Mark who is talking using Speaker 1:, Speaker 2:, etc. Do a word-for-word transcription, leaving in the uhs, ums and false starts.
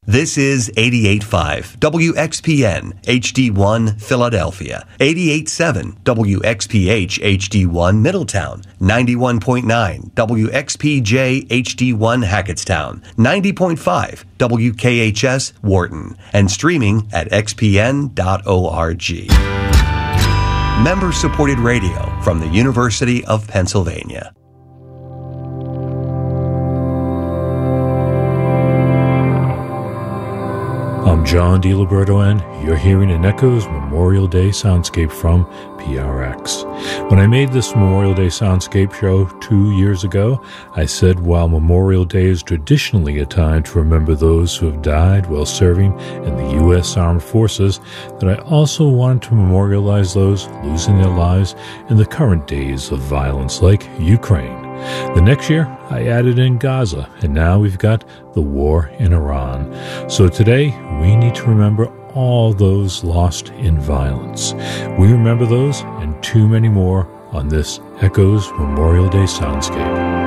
Speaker 1: This is eighty-eight point five W X P N H D one Philadelphia, eighty-eight point seven W X P H H D one Middletown, ninety-one point nine W X P J H D one Hackettstown, ninety point five W K H S Wharton, and streaming at x p n dot org. Member-supported radio from the University of Pennsylvania.
Speaker 2: I'm John DiLiberto, and you're hearing an Echoes Memorial Day soundscape from P R X. When I made this Memorial Day soundscape show two years ago, I said while Memorial Day is traditionally a time to remember those who have died while serving in the U S Armed Forces, that I also wanted to memorialize those losing their lives in the current days of violence like Ukraine. The next year, I added in Gaza, and now we've got the war in Iran. So today, we need to remember all those lost in violence. We remember those and too many more on this Echoes Memorial Day Soundscape.